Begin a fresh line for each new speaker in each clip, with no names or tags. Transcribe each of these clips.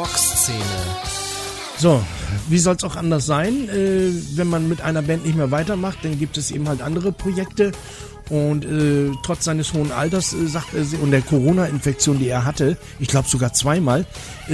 Rockszene.
So, wie soll es auch anders sein? Wenn man mit einer Band nicht mehr weitermacht, dann gibt es eben halt andere Projekte. Und trotz seines hohen Alters, sagt er, und der Corona-Infektion, die er hatte, ich glaube sogar zweimal,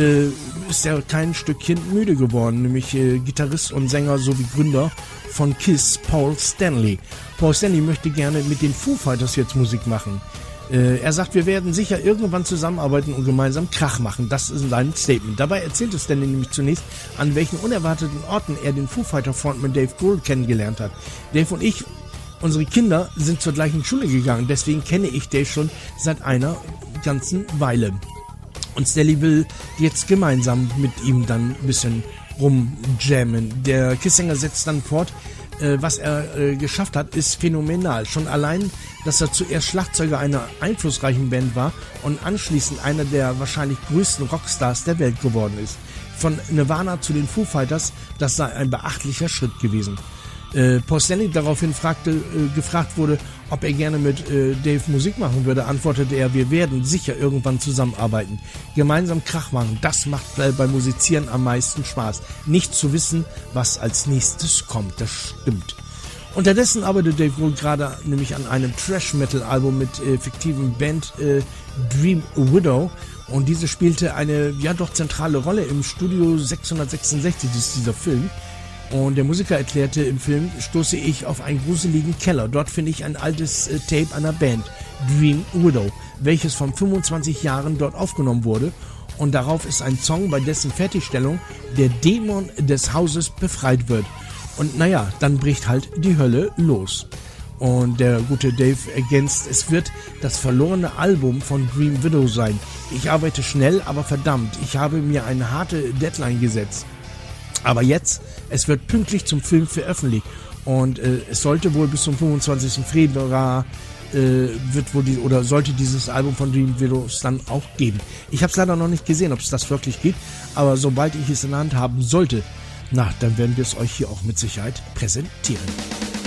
ist er kein Stückchen müde geworden. Nämlich Gitarrist und Sänger sowie Gründer von Kiss, Paul Stanley. Paul Stanley möchte gerne mit den Foo Fighters jetzt Musik machen. Er sagt, wir werden sicher irgendwann zusammenarbeiten und gemeinsam Krach machen. Das ist sein Statement. Dabei erzählt es Stanley nämlich zunächst, an welchen unerwarteten Orten er den Foo Fighter Frontman Dave Grohl kennengelernt hat. Dave und ich, unsere Kinder, sind zur gleichen Schule gegangen. Deswegen kenne ich Dave schon seit einer ganzen Weile. Und Stanley will jetzt gemeinsam mit ihm dann ein bisschen rumjammen. Der Kiss-Sänger setzt dann fort, was er geschafft hat, ist phänomenal. Schon allein, dass er zuerst Schlagzeuger einer einflussreichen Band war und anschließend einer der wahrscheinlich größten Rockstars der Welt geworden ist. Von Nirvana zu den Foo Fighters, das sei ein beachtlicher Schritt gewesen. Paul Stanley daraufhin gefragt wurde, ob er gerne mit Dave Musik machen würde, antwortete er, wir werden sicher irgendwann zusammenarbeiten. Gemeinsam Krach machen, das macht beim Musizieren am meisten Spaß. Nicht zu wissen, was als nächstes kommt, das stimmt. Unterdessen arbeitet Dave Grohl gerade nämlich an einem Thrash-Metal-Album mit fiktiven Band Dream Widow. Und diese spielte eine ja doch zentrale Rolle im Studio 666, das ist dieser Film. Und der Musiker erklärte, im Film stoße ich auf einen gruseligen Keller. Dort finde ich ein altes Tape einer Band, Dream Widow, welches vor 25 Jahren dort aufgenommen wurde. Und darauf ist ein Song, bei dessen Fertigstellung der Dämon des Hauses befreit wird. Und naja, dann bricht halt die Hölle los. Und der gute Dave ergänzt, es wird das verlorene Album von Dream Widow sein. Ich arbeite schnell, aber verdammt, ich habe mir eine harte Deadline gesetzt. Aber jetzt, es wird pünktlich zum Film veröffentlicht und es sollte wohl bis zum 25. Februar sollte dieses Album von Dream Widow dann auch geben. Ich habe es leider noch nicht gesehen, ob es das wirklich gibt, aber sobald ich es in der Hand haben sollte, dann werden wir es euch hier auch mit Sicherheit präsentieren.